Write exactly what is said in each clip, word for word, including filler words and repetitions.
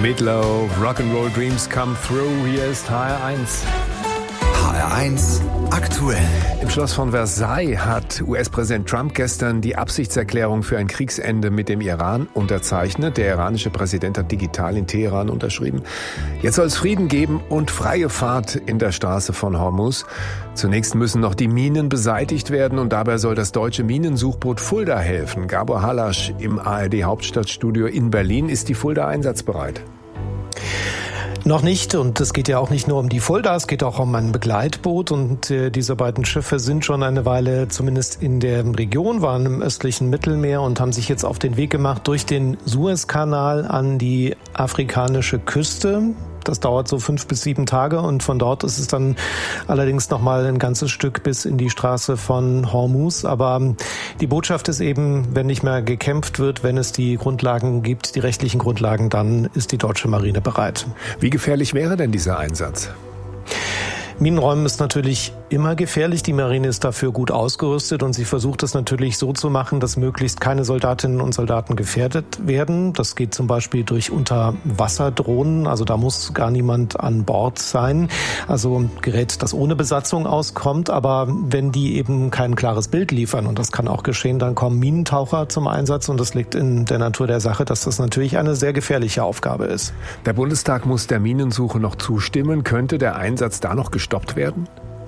Meatloaf, Rock'n'Roll Dreams Come Through. Hier ist H R eins. H R eins aktuell. Im Schloss von Versailles hat U S-Präsident Trump gestern die Absichtserklärung für ein Kriegsende mit dem Iran unterzeichnet. Der iranische Präsident hat digital in Teheran unterschrieben. Jetzt soll es Frieden geben und freie Fahrt in der Straße von Hormuz. Zunächst müssen noch die Minen beseitigt werden und dabei soll das deutsche Minensuchboot Fulda helfen. Gabor Halasch im A R D-Hauptstadtstudio in Berlin. Ist die Fulda einsatzbereit? Noch nicht, und es geht ja auch nicht nur um die Fulda, es geht auch um ein Begleitboot, und äh, diese beiden Schiffe sind schon eine Weile zumindest in der Region, waren im östlichen Mittelmeer und haben sich jetzt auf den Weg gemacht durch den Suezkanal an die afrikanische Küste. Das dauert so fünf bis sieben Tage und von dort ist es dann allerdings noch mal ein ganzes Stück bis in die Straße von Hormuz. Aber die Botschaft ist eben, wenn nicht mehr gekämpft wird, wenn es die Grundlagen gibt, die rechtlichen Grundlagen, dann ist die deutsche Marine bereit. Wie gefährlich wäre denn dieser Einsatz? Minenräumen ist natürlich immer gefährlich. Die Marine ist dafür gut ausgerüstet und sie versucht es natürlich so zu machen, dass möglichst keine Soldatinnen und Soldaten gefährdet werden. Das geht zum Beispiel durch Unterwasserdrohnen. Also da muss gar niemand an Bord sein. Also ein Gerät, das ohne Besatzung auskommt. Aber wenn die eben kein klares Bild liefern, und das kann auch geschehen, dann kommen Minentaucher zum Einsatz. Und das liegt in der Natur der Sache, dass das natürlich eine sehr gefährliche Aufgabe ist. Der Bundestag muss der Minensuche noch zustimmen. Könnte der Einsatz da noch gestoppt werden?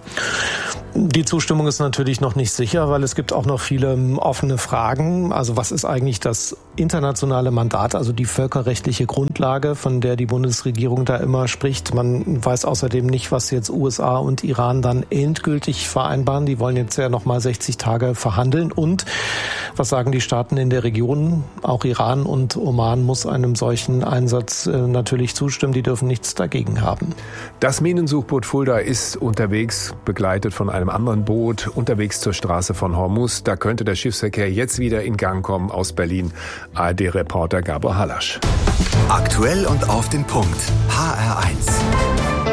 Die Zustimmung ist natürlich noch nicht sicher, weil es gibt auch noch viele offene Fragen. Also was ist eigentlich das internationale Mandat, also die völkerrechtliche Grundlage, von der die Bundesregierung da immer spricht? Man weiß außerdem nicht, was jetzt U S A und Iran dann endgültig vereinbaren. Die wollen jetzt ja noch mal sechzig Tage verhandeln. Und was sagen die Staaten in der Region? Auch Iran und Oman muss einem solchen Einsatz natürlich zustimmen. Die dürfen nichts dagegen haben. Das Minensuchboot Fulda ist unterwegs, begleitet von einem anderen Boot, unterwegs zur Straße von Hormuz. Da könnte der Schiffsverkehr jetzt wieder in Gang kommen. Aus Berlin, A R D-Reporter Gabor Halasch. Aktuell und auf den Punkt. H R eins.